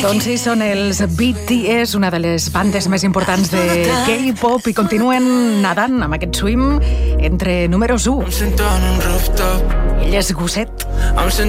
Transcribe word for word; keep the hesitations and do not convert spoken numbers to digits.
Doncs sí, són els B T S, una de les bandes més importants de K-pop, i continuen nedant amb aquest swim entre números u. Ell és Gosset.